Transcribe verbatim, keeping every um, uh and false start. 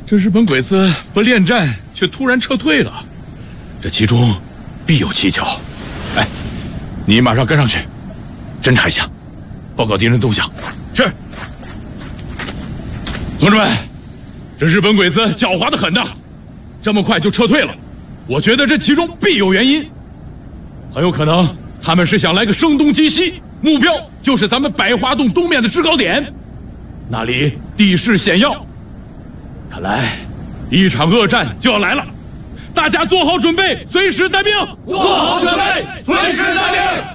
这日本鬼子不恋战，却突然撤退了，这其中必有蹊跷。哎，你马上跟上去，侦查一下，报告敌人动向。是。同志们，这日本鬼子狡猾得很呐，这么快就撤退了，我觉得这其中必有原因，很有可能他们是想来个声东击西，目标就是咱们百花洞东面的制高点，那里地势险要。 看来，一场恶战就要来了，大家做好准备，随时待命。 做好准备，随时待命。